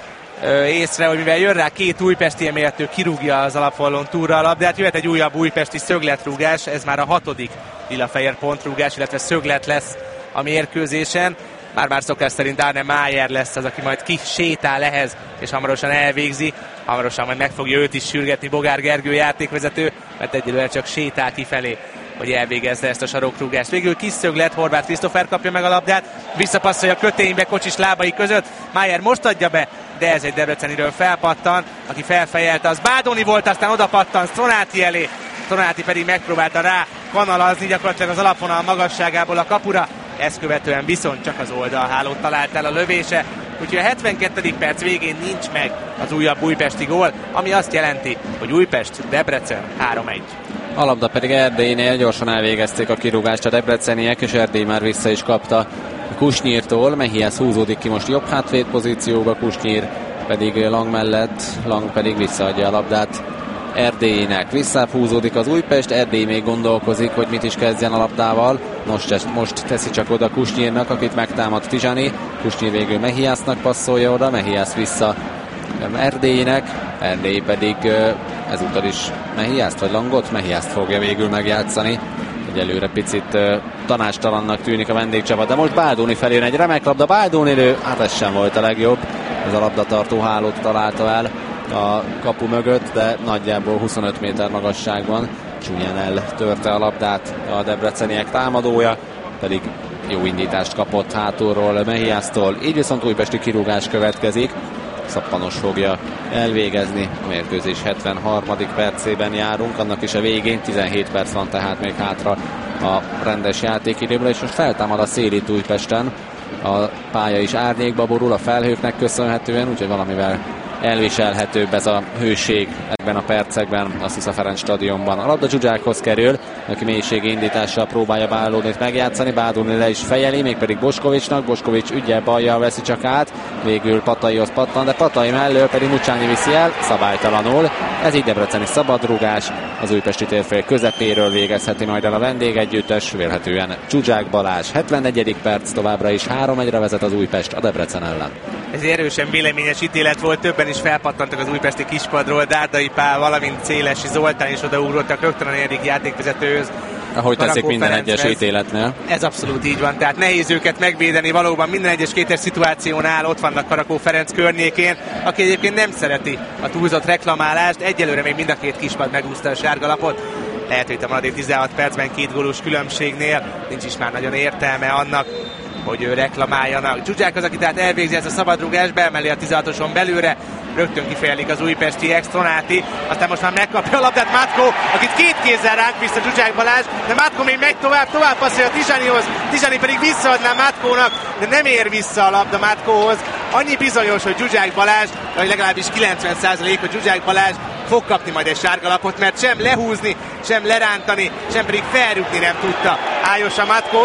észre, hogy mivel jön rá 2 újpesti, emiatt ő kirúgja az alapfallon túlra a labdát, jöhet egy újabb újpesti szögletrúgás, ez már a 6. lilafehér pontrúgás, illetve szöglet lesz a mérkőzésen. Már szokás szerint Arne Májer lesz az, aki majd kisétál ehhez, és hamarosan elvégzi, hamarosan majd meg fogja őt is sürgetni Bogár Gergő játékvezető, mert egyelőre csak sétál kifelé, hogy elvégezze ezt a sarokrúgást. Végül kis szöglet, Horváth Krisztófer kapja meg a labdát, visszapasszolja a köténybe Kocsis lábai között, Májer most adja be, de ez egy debreceniről felpattan, aki felfejelte, az Bádoni volt, aztán oda pattan Stronáti elé, Stronáti pedig megpróbálta rá kanalazni gyakorlatilag az alapvonal magasságából a kapura, ezt követően viszont csak az oldalhálót talált el a lövése, úgyhogy a 72. perc végén nincs meg az újabb újpesti gól, ami azt jelenti, hogy Újpest-Debrecen 3-1. A labda pedig Erdélynél, gyorsan elvégezték a kirúgást a debreceniek, és Erdély már vissza is kapta Kusnyírtól. Mehiász húzódik ki most jobb hátvéd pozícióba, Kusnyír pedig Lang mellett, Lang pedig visszaadja a labdát Erdélynek. Visszább húzódik az Újpest, Erdély még gondolkozik, hogy mit is kezdjen a labdával. Most teszi csak oda Kusnyírnak, akit megtámad Tizsani. Kusnyír végül Mehiásznak passzolja oda, Mehiász vissza Erdélynek, Erdély pedig ezúttal is Mehiászt vagy Langot? Mehiászt fogja végül megjátszani. Egyelőre picit tanácstalannak tűnik a vendégcsapat, de most Baldoni felé jön egy remek labda, Baldoni lő, hát ez sem volt a legjobb. Ez a labdatartó hálót találta el a kapu mögött, de nagyjából 25 méter magasságban csúnyán eltörte a labdát a debreceniek támadója, pedig jó indítást kapott hátulról Mehiásztól, így viszont újpesti kirúgás következik. Szappanos fogja elvégezni, a mérkőzés 73. percében járunk, annak is a végén, 17 perc van tehát még hátra a rendes játékidőből, és most feltámad a szél itt Újpesten, a pálya is árnyékba borul a felhőknek köszönhetően, úgyhogy valamivel elviselhetőbb ez a hőség ebben a percekben a Szisza Ferenc stadionban. A labda Zsuzsákhoz kerül, aki mélységi indítással próbálja Bálónit megjátszani, Bálóni le is fejeli, mégpedig Boskovicsnak, Boskovics ügyel baljal veszi csak át, végül Pataihoz pattan, de Patai mellől pedig Mucsányi viszi el, szabálytalanul. Ez így debreceni szabadrúgás, az újpesti térfél közepéről végezheti majd el a vendégegyüttes, vélhetően Zsuzsák Balázs. 74. perc, továbbra is 3-1-re vezet az Újpest a Debrecen ellen. Ez erősen véleményes ítélet volt, többen is felpattantak az újpesti kispadról, Dárdai Pál, valamint Szélesi Zoltán is odaúrottak rögtön a 4. játékvezetőhőz. Ahogy teszik minden egyes ítéletnél. Ez abszolút így van, tehát nehéz őket megvédeni, valóban minden egyes kétes szituációnál ott vannak Karakó Ferenc környékén, aki egyébként nem szereti a túlzott reklamálást, egyelőre még mind a 2 kispad megúszta a sárgalapot. Lehet, hogy itt a maradék 16 percben 2 gólus különbségnél nincs is már nagyon értelme annak, hogy ő reklamáljanak. Zsuzsák az, aki tehát elvégzi ezt a szabadrúgást, beemeli a 16-oson belőle, rögtön kifejelik az újpesti Stronáti, aztán most már megkapja a labdát Matko, akit 2 kézzel ránk vissza Zsuzsák Balázs, de Matko még megy tovább passzolja Tizsanihoz, Tizsani pedig visszaadná Matkónak, de nem ér vissza a labda Matkóhoz. Annyi bizonyos, hogy Zsuzsák Balázs, vagy legalábbis 90%, hogy Zsuzsák Balázs fog kapni majd egy sárgalapot, mert sem lehúzni, sem lerántani, sem pedig felrúgni nem tudta Ályosa Matkót.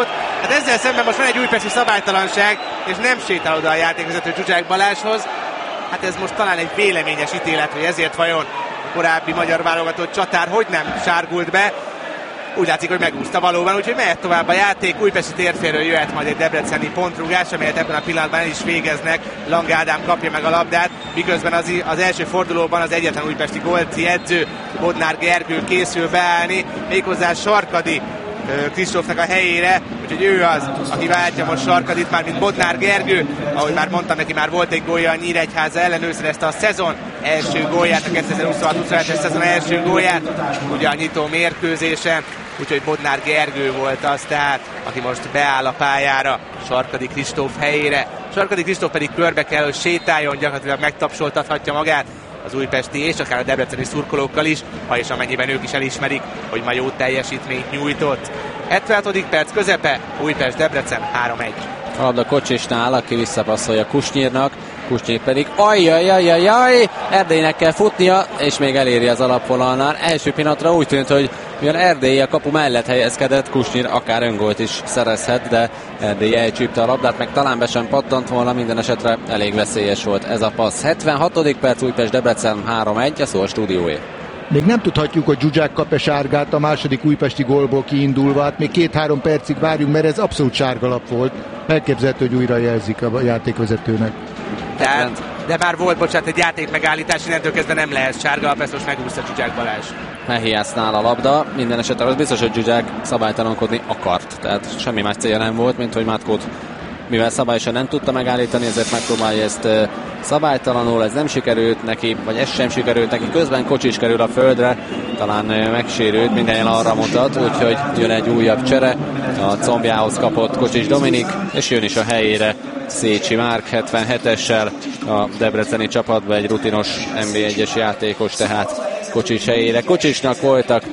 Hát ezzel szemben most van egy újpesti szabálytalanság, és nem sétál oda a játékvezető Zsuzsák Balázshoz. Hát ez most talán egy véleményes ítélet, hogy ezért vajon a korábbi magyar válogatott csatár hogy nem sárgult be. Úgy látszik, hogy megúszta valóban, úgyhogy mehet tovább a játék. Újpesti térfélről jöhet majd egy debreceni pontrugás, amelyet ebben a pillanatban el is végeznek. Lang Ádám kapja meg a labdát, miközben az első fordulóban az egyetlen újpesti gólci edző Bodnár Gergő készül beállni, méghozzá Sarkadi Kristófnak a helyére, úgyhogy ő az, aki váltja most Sarkadit, már mint Bodnár Gergő, ahogy már mondtam, neki már volt egy gólja a Nyíregyháza ellen, ő szerezte a szezon első gólját, a 2026-27-es szezon első gólját, ugye a nyitó mérkőzésen, úgyhogy Bodnár Gergő volt az tehát, aki most beáll a pályára Sarkadi Kristóf helyére. Sarkadi Kristóf pedig körbe kell, hogy sétáljon, gyakorlatilag megtapsoltathatja magát az újpesti és akár a debreceni szurkolókkal is, ha és amennyiben ők is elismerik, hogy ma jó teljesítményt nyújtott. 76. perc közepe, Újpest-Debrecen 3-1. A labda Kocsisnál, aki visszapasszolja Kusnyírnak, Kusnyír pedig ajjajajajaj, Erdélynek kell futnia, és még eléri az alapvonalnál. Első pillanatra úgy tűnt, hogy mivel Erdély a kapu mellett helyezkedett, Kusnyír akár öngolt is szerezhet, de Erdély elcsípte a labdát, meg talán be sem pattant volna, minden esetre elég veszélyes volt ez a passz. 76. perc, Újpest-Debrecen 3-1, a szó a stúdióé. Még nem tudhatjuk, hogy Zsuzsák kap-e sárgát a második újpesti gólból kiindulva. Hát még 2-3 percig várjunk, mert ez abszolút sárgalap volt. Elképzelhető, hogy újra jelzik a játékvezetőnek. Tehát, de már volt, egy játékmegállítás, innentől kezdve nem lehet sárgalap, ezt most megúszta Zsuzsák Balázs. Mehiásznál a labda, minden esetre az biztos, hogy Zsuzsák szabálytalankodni akart. Tehát semmi más célja nem volt, mint hogy Matkót, mivel szabályosan nem tudta megállítani, ezért megpróbálja ezt szabálytalanul, ez nem sikerült neki, vagy ez sem sikerült neki, közben Kocsis kerül a földre, talán megsérült, minden jel arra mutat, úgyhogy jön egy újabb csere, a combjához kapott Kocsis Dominik, és jön is a helyére Szécsi Márk 77-essel, a debreceni csapatban egy rutinos NB1-es játékos, tehát Kocsis helyére. Kocsisnak voltak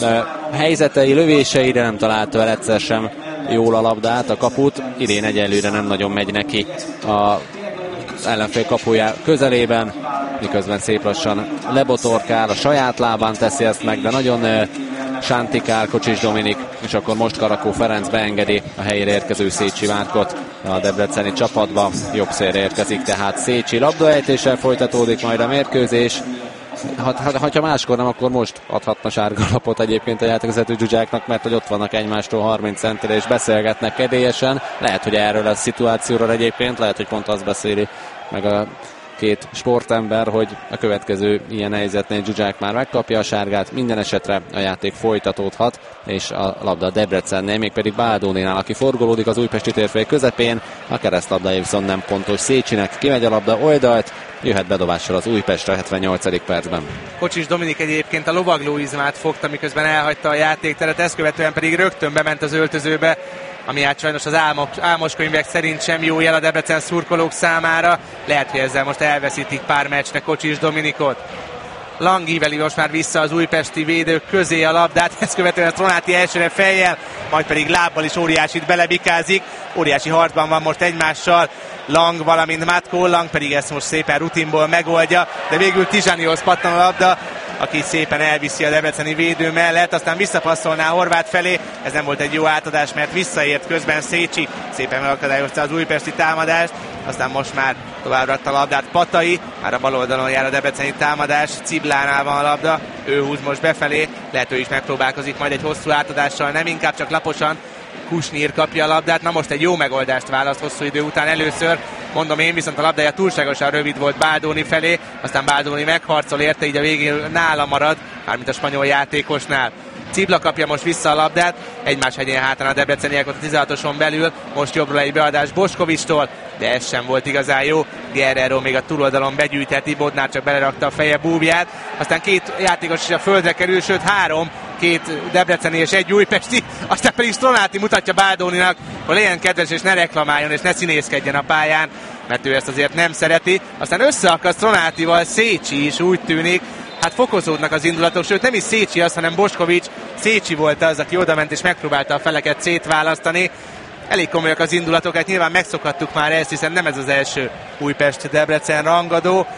helyzetei, lövései, de nem találta el egyszer sem jól a labdát, a kaput, idén egyelőre nem nagyon megy neki a ellenfél kapuja közelében, miközben szép lassan lebotorkál, a saját lábán teszi ezt meg, de nagyon sántikál Kocsis Dominik, és akkor most Karakó Ferenc beengedi a helyére érkező Szécsi Márkot a debreceni csapatba, jobb szélre érkezik tehát Szécsi, labdaejtéssel folytatódik majd a mérkőzés. Ha máskor nem, akkor most adhatna sárgalapot egyébként a játékvezető Zsuzsáknak, mert hogy ott vannak egymástól 30 centire és beszélgetnek kedélyesen. Lehet, hogy erről a szituációról egyébként, lehet, hogy pont azt beszéli meg a két sportember, hogy a következő ilyen helyzetnél Zsuzsák már megkapja a sárgát, minden esetre a játék folytatódhat, és a labda Debrecennél, mégpedig Báldónénál, aki forgolódik az újpesti térfél közepén, a keresztlabda viszont nem pontos Szécsinek, kimegy a labda oldalt, jöhet bedobással az Újpestre 78. percben. Kocsis Dominik egyébként a lovaglóizmát fogta, miközben elhagyta a játékteret, ezt követően pedig rögtön bement az öltözőbe, ami hát sajnos az álmos könyvek szerint sem jó jel a Debrecen szurkolók számára. Lehet, hogy ezzel most elveszítik pár meccsnek Kocsis Dominikot. Lang íveli most már vissza az újpesti védők közé a labdát, ezt követően Tronáti elsőre fejjel, majd pedig lábbal is óriásit belebikázik. Óriási harcban van most egymással Lang, valamint Matkó, Lang pedig ezt most szépen rutinból megoldja, de végül Tizsanihoz pattan a labda, aki szépen elviszi a debreceni védő mellett, aztán visszapasszolná Horváth felé, ez nem volt egy jó átadás, mert visszaért közben Szécsi, szépen megakadályozta az újpesti támadást, aztán most már tovább rakta a labdát Patai, már a bal oldalon jár a debreceni támadás, Ciblánál van a labda, ő húz most befelé, lehet ő is megpróbálkozik majd egy hosszú átadással, nem inkább csak laposan, Kusnyír kapja a labdát, na most egy jó megoldást választ hosszú idő után először, mondom én, viszont a labdája túlságosan rövid volt Báldóni felé, aztán Báldóni megharcol érte, így a végén nála marad, mármint a spanyol játékosnál. Cibla kapja most vissza a labdát, egymás hegyén hátán a debreceniek ott a 16-oson belül, most jobbról egy beadás Boskovicstól, de ez sem volt igazán jó, Guerrero még a túloldalon begyűjtheti, Bodnár csak belerakta a feje búbját, aztán két játékos is a földre kerül, sőt három, két debreceni és egy újpesti, aztán pedig Tronáti mutatja Báldóninak, hogy legyen kedves és ne reklamáljon és ne színészkedjen a pályán, mert ő ezt azért nem szereti, aztán összeakaszt Tronátival Szécsi is úgy tűnik, hát fokozódnak az indulatok, sőt nem is Szécsi az, hanem Boskovics, Szécsi volt az, aki odament és megpróbálta a feleket szétválasztani. Elég komolyak az indulatok, hát nyilván megszokhattuk már ezt, hiszen nem ez az első Újpest-Debrecen rangadó.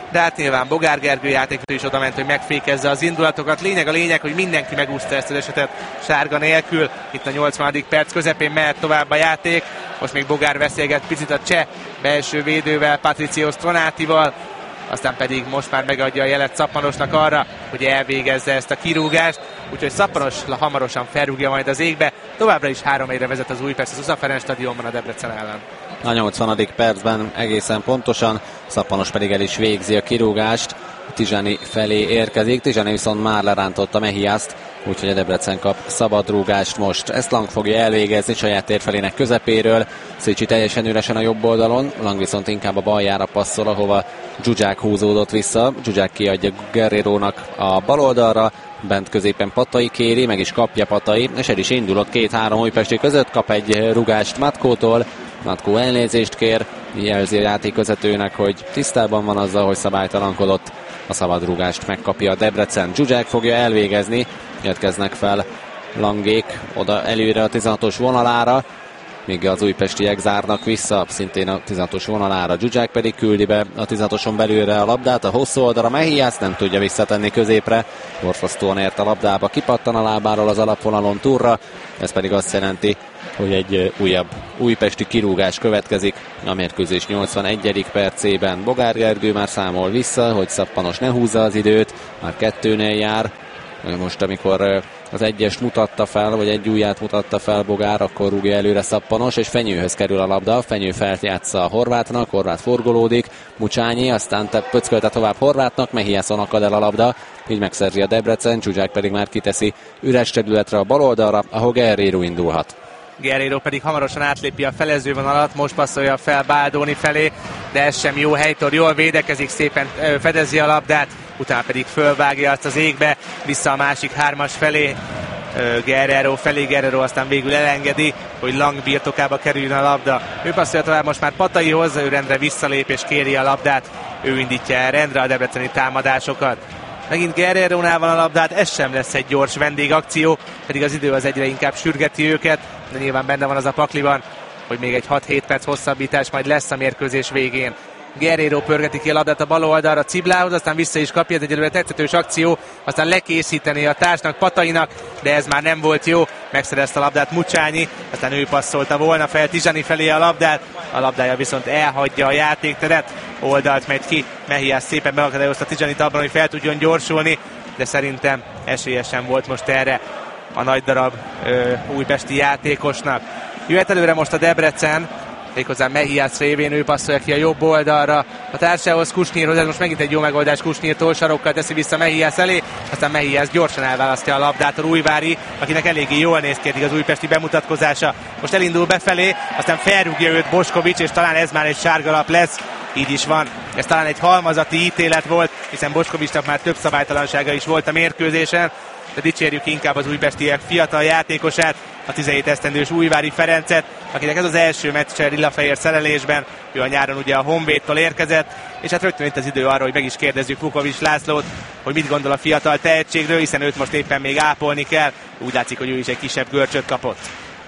de hát nyilván Bogár Gergő játékvezető is oda ment, hogy megfékezze az indulatokat. A lényeg, hogy mindenki megúszta ezt az esetet sárga nélkül. Itt a 80. perc közepén mehet tovább a játék. Most még Bogár beszélget picit a cseh belső védővel, Patricio Stronatival, aztán pedig most már megadja a jelet Szappanosnak arra, hogy elvégezze ezt a kirúgást, úgyhogy Szappanos hamarosan felrúgja majd az égbe. Továbbra is 3-1-re vezet az Újpest az Usza Ferenc stadionban a Debrecen ellen. A 80. percben egészen pontosan, Szappanos pedig el is végzi a kirúgást, Tizsani felé érkezik, Tizsani viszont már lerántotta Mehiaszt, úgyhogy a Debrecen kap szabadrúgást most. Ezt Lang fogja elvégezni saját térfelének közepéről, Szicsi teljesen üresen a jobb oldalon, Lang viszont inkább a baljára passzol, ahova Zsuzsák húzódott vissza, Zsuzsák kiadja Guerreirónak a bal oldalra, bent középen Patai kéri, meg is kapja Patai, és el is indulott 2-3 újpesti között, kap egy rugást Matkótól, Matkó elnézést kér, jelzi a játékvezetőnek, hogy tisztában van azzal, hogy szabálytalankodott, a szabadrúgást megkapja a Debrecen. Zsuzsák fogja elvégezni, jötkeznek fel Langék oda előre a 16-os vonalára, míg az újpestiek zárnak vissza, szintén a 16-os vonalára. Zsuzsák pedig küldi be a 16-oson belülre a labdát, a hosszú oldalra Mehias nem tudja visszatenni középre, borzasztóan ért a labdába, kipattan a lábáról az alapvonalon túlra, ez pedig azt jelenti, hogy egy újabb újpesti kirúgás következik a mérkőzés 81. percében. Bogár Gergő már számol vissza, hogy Szappanos ne húzza az időt, már 2-nél jár. Most amikor az egyest mutatta fel, vagy egy ujját mutatta fel Bogár, akkor rúgja előre Szappanos, és Fenyőhöz kerül a labda. Fenyő feljátsza a Horvátnak, Horvát forgolódik, Mucsányi, aztán pöckölte tovább Horvátnak, Mehiason akad el a labda, így megszerzi a Debrecen, Zsuzsák pedig már kiteszi üres területre a bal oldalra, ahol Guerreiro indulhat. Guerreiro pedig hamarosan átlépi a felezővonalat, most passzolja fel Baldoni felé, de ez sem jó. Heitor jól védekezik, szépen fedezi a labdát, utána pedig fölvágja azt az égbe, vissza a másik hármas felé, Guerreiro felé, Guerreiro aztán végül elengedi, hogy Lang birtokába kerüljön a labda. Ő passzolja tovább most már Pataihoz, ő rendre visszalép és kéri a labdát, ő indítja el rendre a debreceni támadásokat. Megint Guerreirónál van a labdát, ez sem lesz egy gyors vendégakció, pedig az idő az egyre inkább sürgeti őket, de nyilván benne van az a pakliban, hogy még egy 6-7 perc hosszabbítás majd lesz a mérkőzés végén. Guerreiro pörgeti ki a labdát a bal oldalra Ciblához, aztán vissza is kapja, egyelőre tetszetős akció, aztán lekészíteni a társnak, Patainak, de ez már nem volt jó, megszerezte a labdát Mucsányi, aztán ő passzolta volna fel Tizsani felé a labdát, a labdája viszont elhagyja a játékteret, oldalt megy ki, Mehias szépen megakadályozta Tizsanit abban, hogy fel tudjon gyorsulni, de szerintem esélye sem volt most erre a nagy darab újpesti játékosnak. Jöhet előre most a Debrecen, méghozzá Mehias révén, ő passzolja ki a jobb oldalra a társához, Kusnyírhoz, ez most megint egy jó megoldás, Kusnyírtól sarokkal teszi vissza Mehias elé, aztán Mehias gyorsan elválasztja a labdát a Újvári, akinek eléggé jól néz ki az újpesti bemutatkozása. Most elindul befelé, aztán felrúgja őt Boskovics, és talán ez már egy sárgalap lesz. Így is van. Ez talán egy halmazati ítélet volt, hiszen Boskovicsnak már több szabálytalansága is volt a mérkőzésen, de dicsérjük inkább az újpestiek fiatal játékosát, a 17 esztendős Újvári Ferencet, akinek ez az első meccse lilafehér szerelésben, ő a nyáron ugye a Honvédtól érkezett, és hát rögtön itt az idő arra, hogy meg is kérdezzük Vukovics Lászlót, hogy mit gondol a fiatal tehetségről, hiszen őt most éppen még ápolni kell, úgy látszik, hogy ő is egy kisebb görcsöt kapott.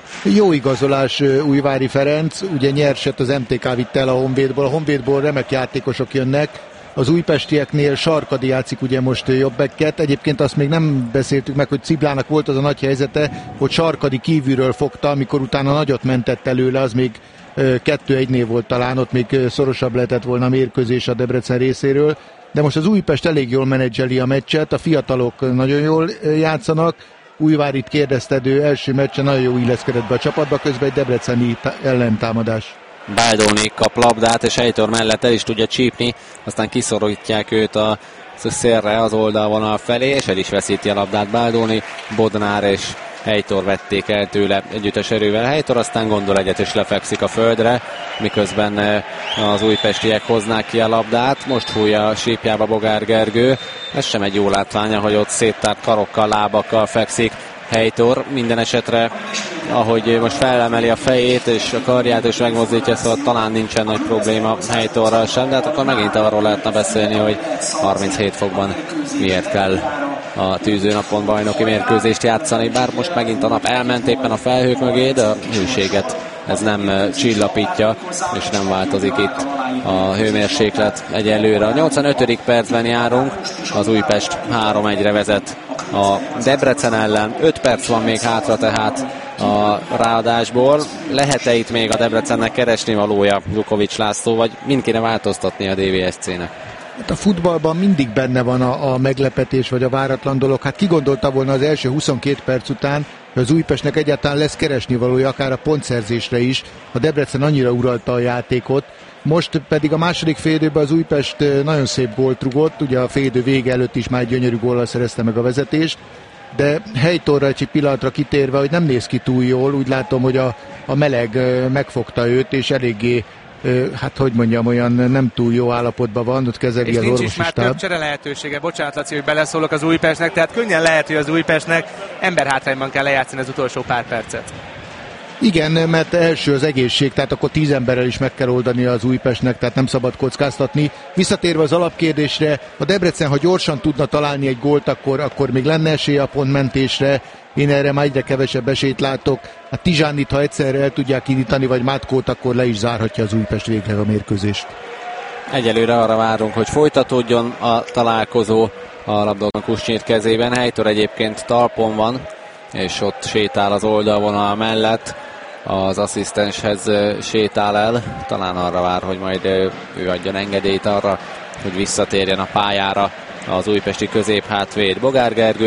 Jó igazolás Újvári Ferenc, ugye nyerset az MTK vitt el a Honvédból remek játékosok jönnek, az újpestieknél Sarkadi játszik ugye most jobbekket, egyébként azt még nem beszéltük meg, hogy Ciblának volt az a nagy helyzete, hogy Sarkadi kívülről fogta, amikor utána nagyot mentett előle, az még 2-1-nél volt talán, ott még szorosabb lehetett volna a mérkőzés a Debrecen részéről, de most az Újpest elég jól menedzseli a meccset, a fiatalok nagyon jól játszanak, Újvárit kérdezted, ő első meccsen nagyon jó illeszkedett be a csapatba, közben egy debreceni ellentámadás. Baldoni kap labdát, és Heitor mellett el is tudja csípni, aztán kiszorítják őt a szélre az oldalvonal felé, és el is veszíti a labdát Baldoni, Bodnár és Heitor vették el tőle együttes erővel. Heitor aztán gondol egyet, és lefekszik a földre, miközben az újpestiek hoznák ki a labdát. Most fújja a sípjába Bogár Gergő. Ez sem egy jó látványa, hogy ott széttárt karokkal, lábakkal fekszik Heitor. Minden esetre, ahogy most felemeli a fejét és a karját és megmozdítja, szóval talán nincsen nagy probléma Heitorral sem, de hát akkor megint arról lehetne beszélni, hogy 37 fokban miért kell a tűzőnapon bajnoki mérkőzést játszani, bár most megint a nap elment éppen a felhők mögé, de a hőséget ez nem csillapítja, és nem változik itt a hőmérséklet egyelőre. A 85. percben járunk, az Újpest 3-1-re vezet a Debrecen ellen. 5 perc van még hátra tehát a ráadásból. Lehet-e itt még a Debrecennek keresni valója, Vukovics László, vagy mind kéne változtatni a DVSC-nek? Hát a futballban mindig benne van a meglepetés, vagy a váratlan dolog. Hát ki gondolta volna az első 22 perc után, hogy az Újpestnek egyáltalán lesz keresni valója, akár a pontszerzésre is. A Debrecen annyira uralta a játékot. Most pedig a második félidőben az Újpest nagyon szép gólt rugott, ugye a félidő vége előtt is már gyönyörű góllal szerezte meg a vezetést, de Heitorra egy pillanatra kitérve, hogy nem néz ki túl jól, úgy látom, hogy a meleg megfogta őt, és eléggé hát hogy mondjam, olyan nem túl jó állapotban van, ott kezeli az orvosi stáb. És nincs is már több csere lehetősége, bocsánat Laci, hogy beleszólok az Újpestnek, tehát könnyen lehet, hogy az Újpestnek emberhátrányban kell lejátszani az utolsó pár percet. Igen, mert első az egészség, tehát akkor 10 emberrel is meg kell oldani az Újpestnek, tehát nem szabad kockáztatni. Visszatérve az alapkérdésre, a Debrecen, ha gyorsan tudna találni egy gólt, akkor még lenne esélye a pontmentésre. Én erre már egyre kevesebb esélyt látok. A Tizsánit, ha egyszerre el tudják indítani, vagy Mátkót, akkor le is zárhatja az Újpest végleg a mérkőzést. Egyelőre arra várunk, hogy folytatódjon a találkozó a labdarúgó Kusnyír kezében. Heitor egyébként talpon van, és ott sétál az oldalvonal mellett. Az asszisztenshez sétál el. Talán arra vár, hogy majd ő adjon engedélyt arra, hogy visszatérjen a pályára az újpesti középhátvéd. Bogár Gergő